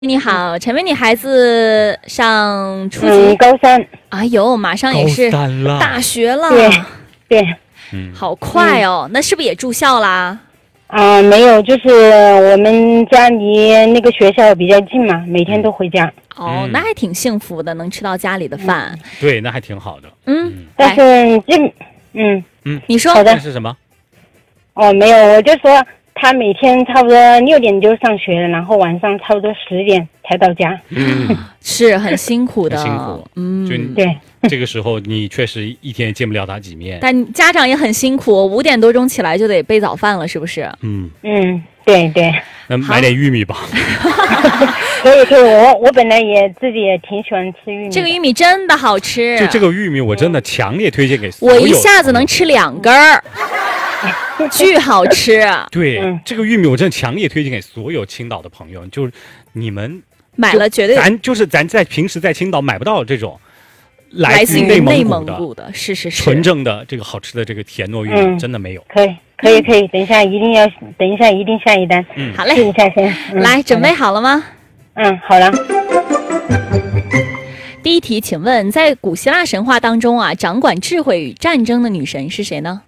你好，陈薇，你孩子上初级， 高三。 哎呦，马上也是大学了， 对， 好快哦。那是不是也住校啦？ 没有，就是我们家离那个学校比较近嘛，每天都回家。 哦，那还挺幸福的，能吃到家里的饭。 对，那还挺好的。 但是你说好的是什么？ 没有，我就说他每天差不多6点就上学，然后晚上差不多10点才到家。 是很辛苦的， 很辛苦。 对。 这个时候你确实一天也见不了他几面， 但家长也很辛苦，5点多钟起来就得备早饭了，是不是？ 对。 那买点玉米吧。 可以，我本来自己也挺喜欢吃玉米。 这个玉米真的好吃， 就这个玉米我真的强烈推荐给所有。 我一下子能吃2根儿，巨好吃。 对，这个玉米我真的强烈推荐给所有青岛的朋友，就是你们买了绝对， 咱在平时在青岛买不到这种。 来自于内蒙古的，是纯正的这个好吃的这个甜糯玉米，真的没有。 可以，等一下一定下一单。 好嘞， 试一下先。 来，准备好了吗？ 好了。 第一题，请问在古希腊神话当中啊，掌管智慧与战争的女神是谁呢？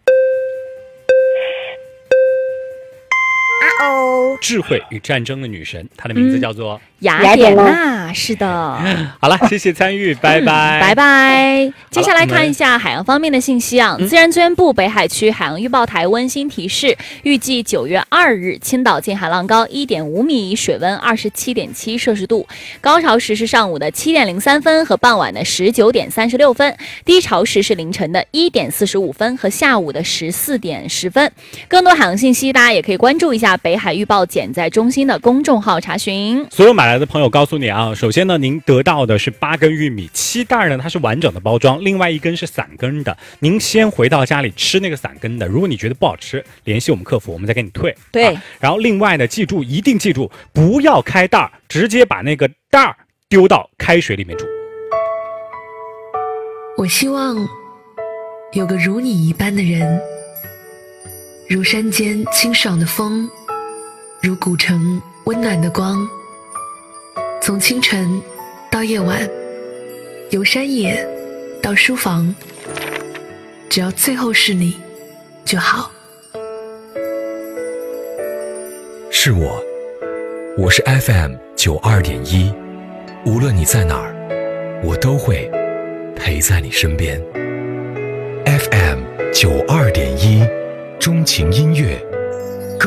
智慧与战争的女神，她的名字叫做雅典娜。是的。 好了，谢谢参与，拜拜， 拜拜。接下来看一下海洋方面的信息啊。自然资源部北海区海洋预报台温馨提示，预计9月2日青岛近海浪高1.5米，水温27.7摄氏度，高潮时是上午的7点03分和傍晚的19点36分，低潮时是凌晨的1点45分和下午的14点10分。更多海洋信息，大家也可以关注一下北海预报减灾中心的公众号查询。 所有买来的朋友告诉你啊，首先呢，您得到的是8根玉米，7袋呢它是完整的包装，另外1根是散根的。您先回到家里吃那个散根的，如果你觉得不好吃，联系我们客服，我们再给你退。 对。 然后另外呢，一定记住，不要开袋，直接把那个袋丢到开水里面煮。 我希望有个如你一般的人，如山间清爽的风，如古城温暖的光，从清晨到夜晚，由山野到书房，只要最后是你就好。 是我是 FM 92.1，无论你在哪儿，我都会陪在你身边。FM 92.1，钟情音乐，